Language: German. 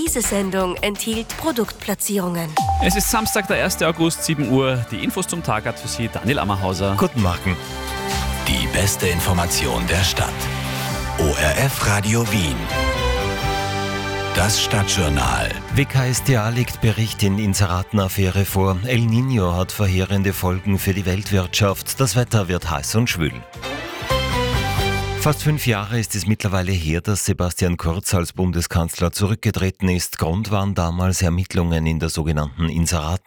Diese Sendung enthielt Produktplatzierungen. Es ist Samstag, der 1. August, 7 Uhr. Die Infos zum Tag hat für Sie Daniel Ammerhauser. Guten Morgen. Die beste Information der Stadt. ORF Radio Wien. Das Stadtjournal. WKStA legt Bericht in Inseratenaffäre vor. El Niño hat verheerende Folgen für die Weltwirtschaft. Das Wetter wird heiß und schwül. Fast 5 Jahre ist es mittlerweile her, dass Sebastian Kurz als Bundeskanzler zurückgetreten ist. Grund waren damals Ermittlungen in der sogenannten Inseraten.